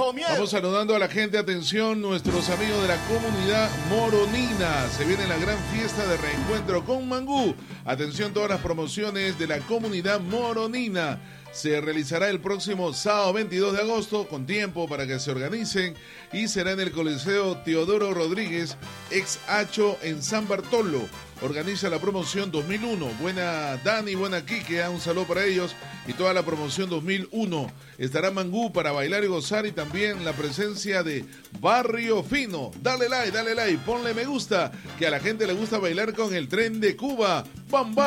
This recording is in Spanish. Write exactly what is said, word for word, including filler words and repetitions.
bajo miedo. Vamos saludando a la gente, atención, nuestros amigos de la comunidad moronina. Se viene la gran fiesta de reencuentro con Mangú. Atención, todas las promociones de la comunidad moronina. Se realizará el próximo sábado veintidós de agosto, con tiempo para que se organicen, y será en el Coliseo Teodoro Rodríguez, ex Hacho en San Bartolo. Organiza la promoción dos mil uno. Buena Dani, buena Quique, un saludo para ellos y toda la promoción dos mil uno. Estará Mangú para bailar y gozar, y también la presencia de Barrio Fino. Dale like, dale like, ponle me gusta, que a la gente le gusta bailar con el tren de Cuba. ¡Bam, bam!